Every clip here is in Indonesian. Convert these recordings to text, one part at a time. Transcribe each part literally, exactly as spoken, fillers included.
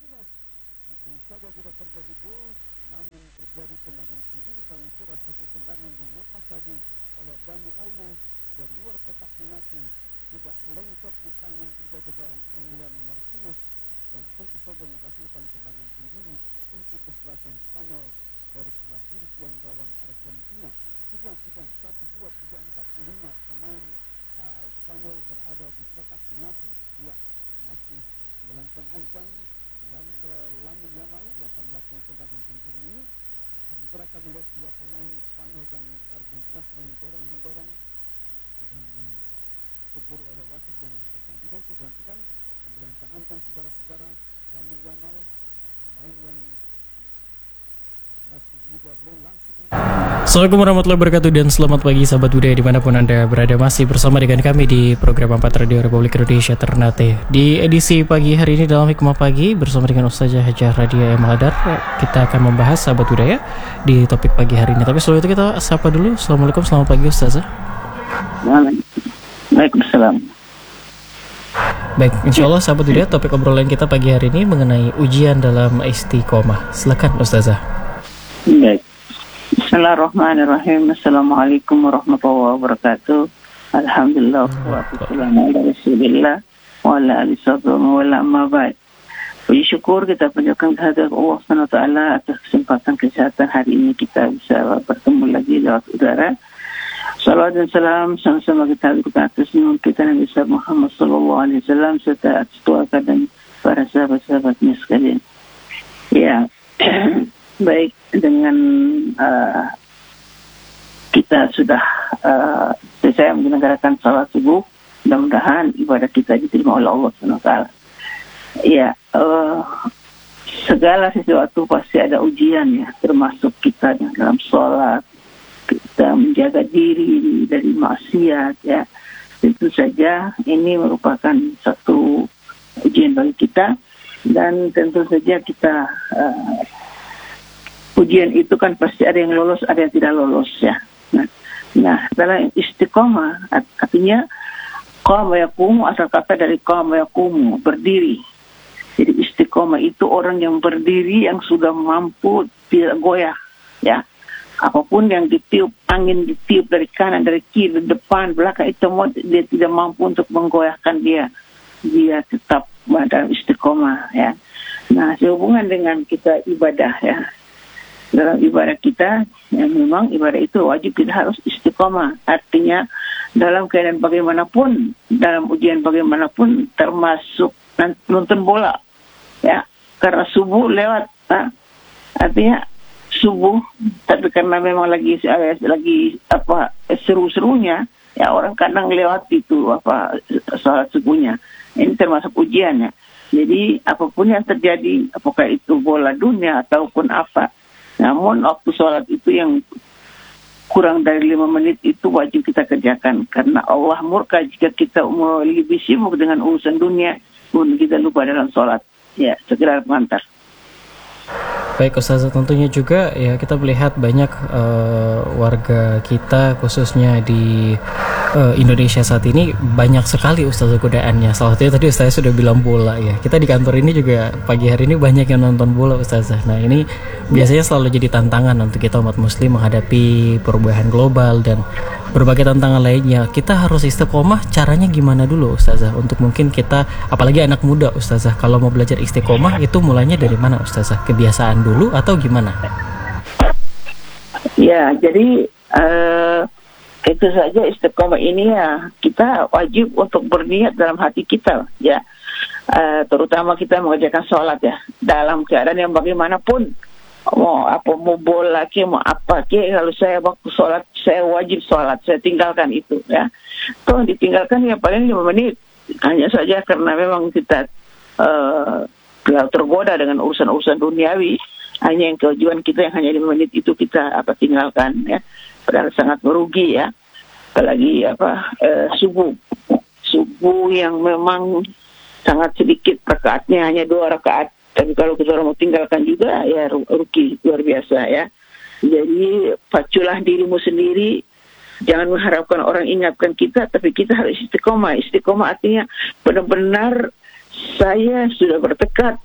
Martinez. Mungkin saja tidak terjadi gol, namun terjadi tendangan sendiri. Kami kira satu tendangan yang lepas tadi oleh Dani Olmo dari luar kotak penalti tidak lengkap di tangan penjaga gawang Emiliano Martinez dan tentu saja menghasilkan tendangan sendiri untuk kesebelasan Spanyol dari sebelah kiri tuan gawang Argentina. Tiga tiga satu dua tiga empat lima pemain uh, Spanyol berada di kotak penalti. Dua masih melancang-ancang dan uh, Lamine Yamal yang akan melakukan tendangan sendiri ini. Sementara kami lihat dua pemain Spanyol dan Argentina saling dorong mendorong dan tegur oleh wasit yang pertandingan digantikan. Melancang-ancang saudara-saudara, Lamine Yamal main yang Assalamualaikum warahmatullahi wabarakatuh dan selamat pagi sahabat budaya dimanapun Anda berada, masih bersama dengan kami di program empat Radio Republik Indonesia Ternate. Di edisi pagi hari ini dalam Hikmah Pagi bersama dengan Ustazah Hajah Radia M. Hadar, kita akan membahas sahabat budaya di topik pagi hari ini. Tapi sebelum itu kita sapa dulu. Assalamualaikum, selamat pagi Ustazah. Waalaikumsalam. Baik, insya Allah sahabat budaya, topik obrolan kita pagi hari ini mengenai ujian dalam istiqomah. Silakan Ustazah. Baik. Bismillahirrahmanirrahim. Assalamualaikum warahmatullahi wabarakatuh. Alhamdulillah wassalamu ala Rasulillah wa ala alihi wa amma ba'd. Puji syukur kita panjatkan kehadirat Allah Subhanahu wa taala atas kesempatan kesehatan hari ini kita bisa bertemu lagi lewat udara. Salawat dan salam sama-sama kita lakukan atas nama kita Nabi Muhammad sallallahu alaihi wasallam serta atas keluarga dan para sahabat-sahabatnya sekalian. Ya. Baik, dengan uh, kita sudah uh, selesai menyelenggarakan salat subuh, mudah-mudahan ibadah kita diterima oleh Allah subhanahu wa taala. Ya, uh, segala sesuatu pasti ada ujian ya, termasuk kita dalam salat, kita menjaga diri dari maksiat ya. Tentu saja ini merupakan satu ujian bagi kita dan tentu saja kita uh, ujian itu kan pasti ada yang lolos, ada yang tidak lolos ya. Nah, nah dalam istiqomah artinya qama yaqumu, asal kata dari qama yaqumu, berdiri. Jadi istiqomah itu orang yang berdiri yang sudah mampu tidak goyah ya. Apapun yang ditiup, angin ditiup dari kanan, dari kiri, depan, belakang, itu dia tidak mampu untuk menggoyahkan dia. Dia tetap dalam istiqomah ya. Nah, sehubungan dengan kita ibadah ya. Dalam ibadah kita, yang memang ibadah itu wajib kita harus istiqomah. Artinya dalam keadaan bagaimanapun, dalam ujian bagaimanapun, termasuk nonton bola, ya. Karena subuh lewat, nah, artinya subuh, tapi karena memang lagi lagi apa seru-serunya, ya orang kadang lewat itu apa salat subuhnya. Ini termasuk ujiannya. Jadi apapun yang terjadi, apakah itu bola dunia ataupun apa. Namun waktu sholat itu yang kurang dari lima menit itu wajib kita kerjakan. Karena Allah murka jika kita lebih sibuk dengan urusan dunia pun kita lupa dalam sholat. Ya, segera pengantar. Baik Ustazah, tentunya juga ya kita melihat banyak uh, warga kita khususnya di uh, Indonesia saat ini banyak sekali Ustazah godaannya. Salah satunya tadi Ustazah sudah bilang bola ya. Kita di kantor ini juga pagi hari ini banyak yang nonton bola Ustazah. Nah ini biasanya selalu jadi tantangan untuk kita umat muslim menghadapi perubahan global dan berbagai tantangan lainnya. Kita harus istiqomah, caranya gimana dulu Ustazah? Untuk mungkin kita, apalagi anak muda Ustazah, kalau mau belajar istiqomah itu mulainya dari mana Ustazah? Kebiasaan dulu atau gimana? Ya, jadi uh, itu saja istiqomah ini ya, kita wajib untuk berniat dalam hati kita ya. Uh, terutama kita mengerjakan sholat ya, dalam keadaan yang bagaimanapun. Mau apa, mau bola ke, mau apa ke, kalau saya waktu sholat saya wajib sholat, saya tinggalkan itu ya. Kalau ditinggalkan ya paling lima menit, hanya saja karena memang kita uh, tergoda dengan urusan-urusan duniawi, hanya yang kewajiban kita yang hanya lima menit itu kita apa tinggalkan ya, padahal sangat merugi ya. Apalagi apa uh, subuh subuh yang memang sangat sedikit rakaatnya, hanya dua rakaat. Tapi kalau kita mau tinggalkan juga ya rugi luar biasa ya. Jadi paculah dirimu sendiri, jangan mengharapkan orang ingatkan kita, tapi kita harus istiqomah. Istiqomah artinya benar-benar saya sudah bertekad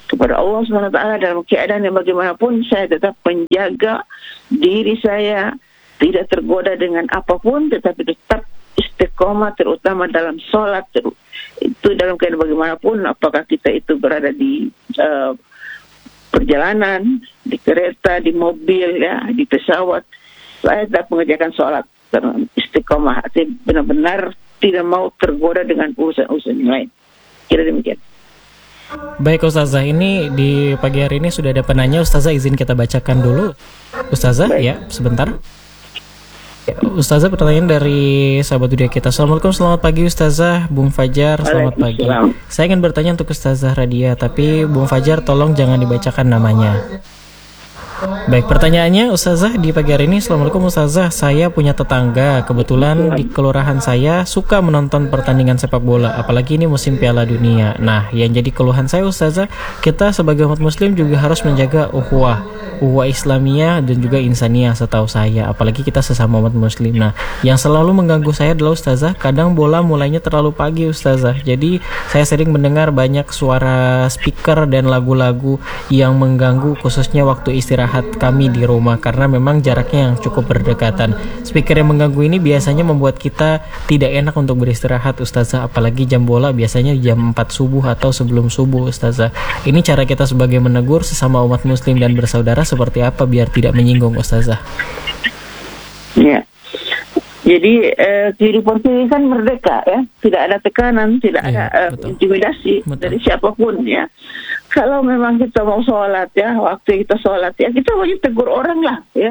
kepada Allah subhanahu wa taala dalam keadaan yang bagaimanapun, saya tetap menjaga diri saya tidak tergoda dengan apapun, tetapi tetap istiqomah, terutama dalam sholat. Itu dalam keadaan bagaimanapun, apakah kita itu berada di uh, perjalanan, di kereta, di mobil, ya, di pesawat, saya tetap mengerjakan sholat. Istiqomah, artinya benar-benar tidak mau tergoda dengan urusan-urusan yang lain. Kira demikian. Baik Ustazah, ini di pagi hari ini sudah ada penanya. Ustazah izin kita bacakan dulu. Ustazah, baik. Ya sebentar. Ya, Ustazah, pertanyaan dari sahabat dunia kita. Assalamualaikum, selamat pagi Ustazah. Bung Fajar, selamat pagi. Saya ingin bertanya untuk Ustazah Radia, tapi Bung Fajar tolong jangan dibacakan namanya. Baik, pertanyaannya Ustazah di pagi hari ini. Assalamualaikum Ustazah, saya punya tetangga, kebetulan di kelurahan saya suka menonton pertandingan sepak bola, apalagi ini musim Piala Dunia. Nah, yang jadi keluhan saya Ustazah, kita sebagai umat muslim juga harus menjaga ukhuwah, ukhuwah Islamiyah dan juga insaniyah setahu saya, apalagi kita sesama umat muslim. Nah, yang selalu mengganggu saya adalah Ustazah, kadang bola mulainya terlalu pagi Ustazah. Jadi saya sering mendengar banyak suara speaker dan lagu-lagu yang mengganggu, khususnya waktu istirahat kami di rumah, karena memang jaraknya yang cukup berdekatan. Speaker yang mengganggu ini biasanya membuat kita tidak enak untuk beristirahat Ustazah, apalagi jam bola biasanya jam empat subuh atau sebelum subuh Ustazah. Ini cara kita sebagai menegur sesama umat muslim dan bersaudara seperti apa biar tidak menyinggung Ustazah? Ya, jadi eh, kehidupan ini kan merdeka, ya, tidak ada tekanan, tidak ya, ada eh, intimidasi betul. Dari siapapun, ya. Kalau memang kita mau sholat, ya, waktu kita sholat, ya, kita wajib tegur orang lah, ya.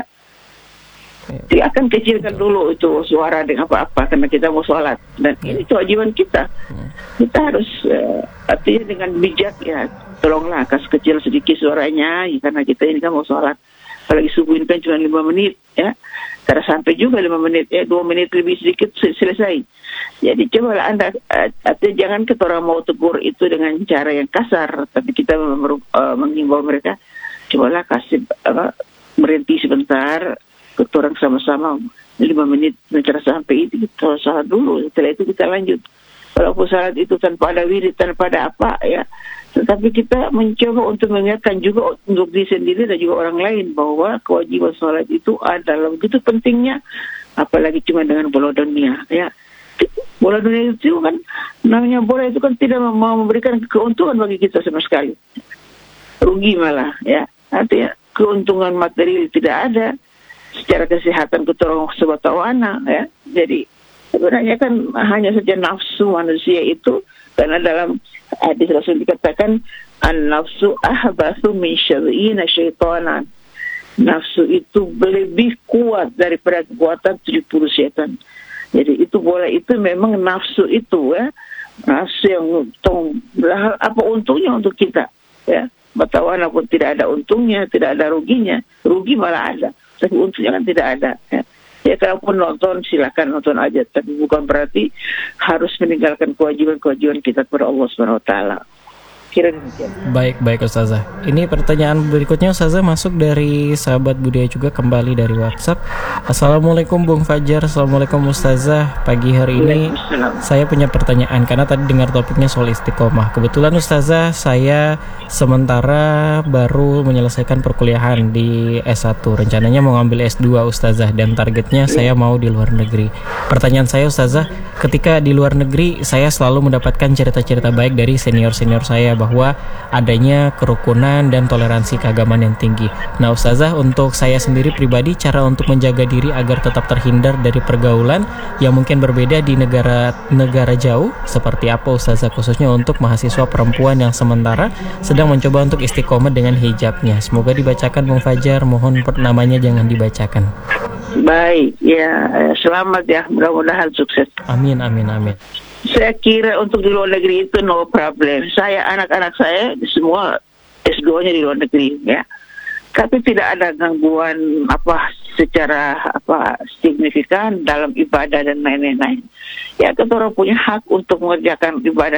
Ya. Dia akan kecilkan betul. Dulu itu suara dengan apa-apa karena kita mau sholat, dan ya. Ini kewajiban kita. Ya. Kita harus uh, artinya dengan bijak, ya, tolonglah kasih kecil sedikit suaranya, ya, karena kita ini kan mau sholat. Apalagi subuh ini kan cuma lima menit, ya. Tidak sampai juga lima menit, ya, dua menit lebih sedikit selesai. Jadi cobalah Anda, artinya jangan kita orang mau tegur itu dengan cara yang kasar, tapi kita uh, mengimbau mereka, cobalah kasih uh, berhenti sebentar, kita orang sama-sama lima menit bicara sampai itu kita salat dulu, setelah itu kita lanjut. Walaupun salat itu tanpa ada wirid, tanpa ada apa, ya, tetapi kita mencoba untuk mengingatkan juga untuk diri sendiri dan juga orang lain bahwa kewajiban salat itu adalah begitu pentingnya, apalagi cuma dengan bola dunia, ya. Bola dunia itu kan, namanya bola itu kan tidak mau memberikan keuntungan bagi kita sama sekali, rugi malah, ya. Artinya keuntungan material tidak ada, secara kesehatan kita orang sebatawana, ya. Jadi sebenarnya kan hanya saja nafsu manusia itu, karena dalam hadis Rasul dikatakan an-nafsu ahbathu min syar'ina syaitanan. Nafsu itu lebih kuat daripada kekuatan tujuh puluh syaitan. Jadi itu bola itu memang nafsu itu, ya, nafsu yang tong, apa untungnya untuk kita, ya. Batawana pun tidak ada untungnya, tidak ada ruginya, rugi malah ada, tapi untungnya kan tidak ada, ya. Ya, kalaupun nonton silakan nonton aja, tapi bukan berarti harus meninggalkan kewajiban-kewajiban kita kepada Allah Subhanahu wa taala. Kira demikian. Baik, baik Ustazah. Ini pertanyaan berikutnya Ustazah masuk dari sahabat budaya juga, kembali dari WhatsApp. Assalamualaikum Bung Fajar, Assalamualaikum Ustazah. Pagi hari ini saya punya pertanyaan karena tadi dengar topiknya soal istiqomah. Kebetulan Ustazah saya sementara baru menyelesaikan perkuliahan di S satu. Rencananya mau ngambil S dua Ustazah, dan targetnya saya mau di luar negeri. Pertanyaan saya Ustazah, ketika di luar negeri saya selalu mendapatkan cerita-cerita baik dari senior-senior saya bahwa adanya kerukunan dan toleransi keagamaan yang tinggi. Nah Ustazah, untuk saya sendiri pribadi, cara untuk menjaga diri agar tetap terhindar dari pergaulan yang mungkin berbeda di negara-negara jauh seperti apa Ustazah, khususnya untuk mahasiswa perempuan yang sementara sedang mencoba untuk istiqomah dengan hijabnya. Semoga dibacakan Bung Fajar, mohon namanya jangan dibacakan. Baik, ya, selamat ya, mudah-mudahan sukses. Amin, amin, amin. Saya kira untuk di luar negeri itu no problem. Saya, anak-anak saya semua S dua-nya di luar negeri, ya. Tapi tidak ada gangguan apa secara apa signifikan dalam ibadah dan lain-lain. Ya, kita orang punya hak untuk mengerjakan ibadah